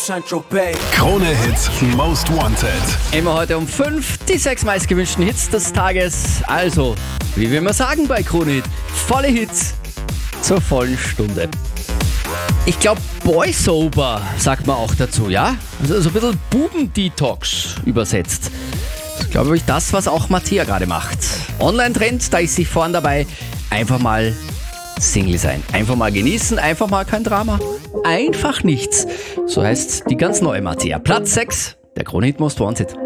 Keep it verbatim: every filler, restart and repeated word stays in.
Saint-Tropez. Krone Hits Most Wanted. Immer heute um fünf die sechs meistgewünschten Hits des Tages. Also, wie wir immer sagen bei Krone Hit, volle Hits zur vollen Stunde. Ich glaube, Boy-Sober sagt man auch dazu, ja? Also so ein bisschen Bubendetox übersetzt. Das ist, glaube ich, das, was auch Mattea gerade macht. Online-Trend, da ist sie vorn dabei. Einfach mal Single sein. Einfach mal genießen, einfach mal kein Drama. Einfach nichts. So heißt die ganz neue Mattea. Platz sechs, der Krone Hit Most Wanted.